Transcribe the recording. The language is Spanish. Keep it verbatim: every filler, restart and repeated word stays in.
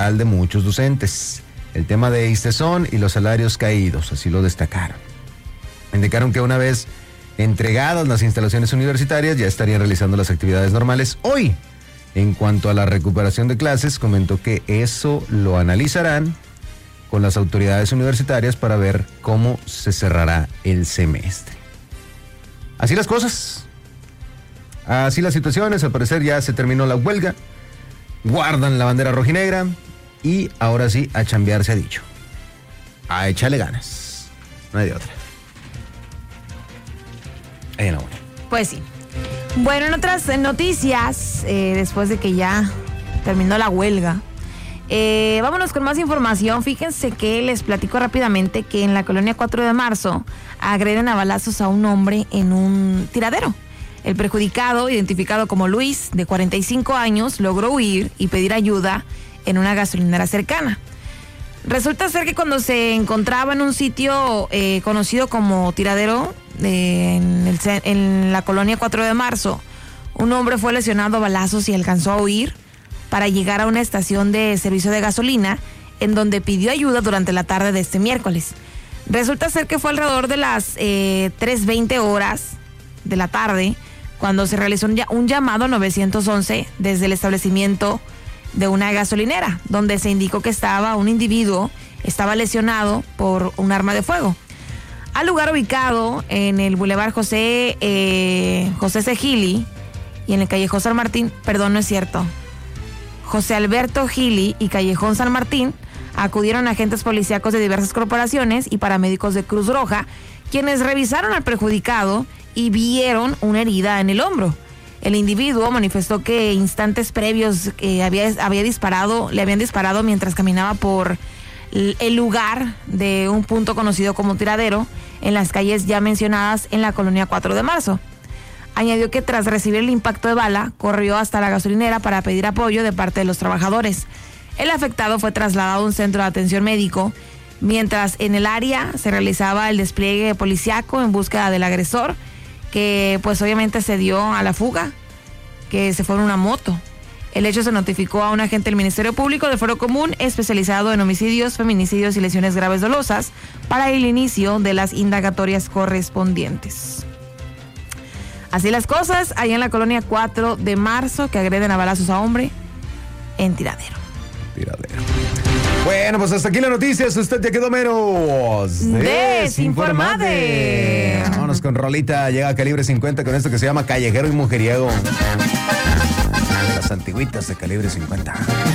de muchos docentes. El tema de ISTESON y los salarios caídos, así lo destacaron. Indicaron que una vez entregadas las instalaciones universitarias ya estarían realizando las actividades normales hoy. En cuanto a la recuperación de clases, comentó que eso lo analizarán con las autoridades universitarias para ver cómo se cerrará el semestre. Así las cosas. Así las situaciones. Al parecer ya se terminó la huelga. Guardan la bandera rojinegra. Y ahora sí, a chambear se ha dicho. A echarle ganas. No hay de otra. Ahí en la buena. Pues sí. Bueno, en otras noticias, eh, después de que ya terminó la huelga, eh, vámonos con más información. Fíjense que les platico rápidamente que en la colonia cuatro de marzo agreden a balazos a un hombre en un tiradero. El perjudicado, identificado como Luis, de cuarenta y cinco años, logró huir y pedir ayuda en una gasolinera cercana. Resulta ser que cuando se encontraba en un sitio eh, conocido como tiradero, eh, en, el, en la colonia cuatro de marzo, un hombre fue lesionado a balazos y alcanzó a huir para llegar a una estación de servicio de gasolina, en donde pidió ayuda durante la tarde de este miércoles. Resulta ser que fue alrededor de las eh, tres veinte horas de la tarde cuando se realizó un, un llamado nueve once desde el establecimiento de una gasolinera, donde se indicó que estaba un individuo, estaba lesionado por un arma de fuego. Al lugar ubicado en el Boulevard José, eh, José C. Gili y en el Callejón San Martín, perdón, no es cierto, José Alberto Gili y Callejón San Martín, acudieron agentes policíacos de diversas corporaciones y paramédicos de Cruz Roja, quienes revisaron al perjudicado y vieron una herida en el hombro. El individuo manifestó que instantes previos eh, había, había disparado, le habían disparado mientras caminaba por el lugar de un punto conocido como tiradero en las calles ya mencionadas en la colonia cuatro de marzo. Añadió que tras recibir el impacto de bala, corrió hasta la gasolinera para pedir apoyo de parte de los trabajadores. El afectado fue trasladado a un centro de atención médico, mientras en el área se realizaba el despliegue policiaco en búsqueda del agresor, que pues obviamente se dio a la fuga, que se fue en una moto. El hecho se notificó a un agente del Ministerio Público del Fuero Común especializado en homicidios, feminicidios y lesiones graves dolosas para el inicio de las indagatorias correspondientes. Así las cosas, allá en la colonia cuatro de marzo, que agreden a balazos a hombre en tiradero. Tiradero. Bueno, pues hasta aquí la noticia. Usted ya quedó menos desinformado. Vámonos con rolita. Llega a Calibre cincuenta con esto que se llama Callejero y Mujeriego. Las antigüitas de Calibre cincuenta.